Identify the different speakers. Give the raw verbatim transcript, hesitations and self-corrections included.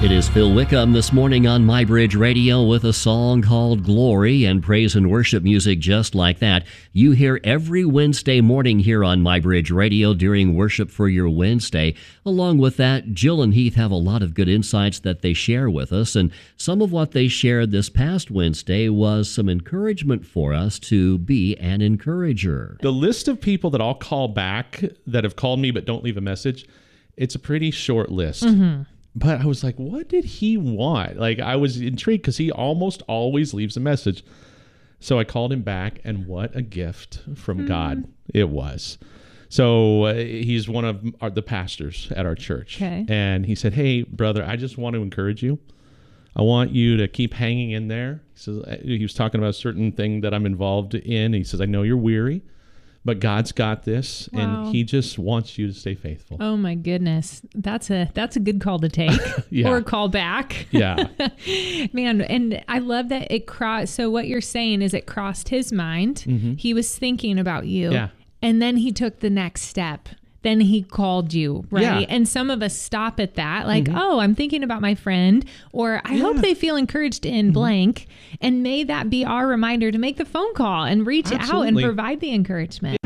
Speaker 1: It is Phil Wickham this morning on MyBridge Radio with a song called Glory, and praise and worship music just like that. You hear every Wednesday morning here on MyBridge Radio during Worship for Your Wednesday. Along with that, Jill and Heath have a lot of good insights that they share with us, and some of what they shared this past Wednesday was some encouragement for us to be an encourager.
Speaker 2: The list of people that I'll call back that have called me but don't leave a message, it's a pretty short list.
Speaker 3: Mm-hmm.
Speaker 2: But I was like, what did he want? Like, I was intrigued because he almost always leaves a message. So I called him back, and what a gift from mm. God it was. So uh, he's one of our, the pastors at our church.
Speaker 3: Okay.
Speaker 2: And he said, hey, brother, I just want to encourage you. I want you to keep hanging in there. He says, he was talking about a certain thing that I'm involved in. He says, I know you're weary, but God's got this,
Speaker 3: Wow.
Speaker 2: and he just wants you to stay faithful.
Speaker 3: Oh my goodness. That's a that's a good call to take.
Speaker 2: Yeah.
Speaker 3: Or a call back.
Speaker 2: Yeah.
Speaker 3: Man, and I love that it crossed. So what you're saying is it crossed his mind.
Speaker 2: Mm-hmm.
Speaker 3: He was thinking about you.
Speaker 2: Yeah.
Speaker 3: And then he took the next step. Then he called you, right?
Speaker 2: Yeah.
Speaker 3: And some of us stop at that, like,
Speaker 2: Mm-hmm.
Speaker 3: oh, I'm thinking about my friend, or I
Speaker 2: Yeah.
Speaker 3: hope they feel encouraged in
Speaker 2: Mm-hmm.
Speaker 3: blank. And may that be our reminder to make the phone call and reach out and
Speaker 2: Absolutely.
Speaker 3: provide the encouragement.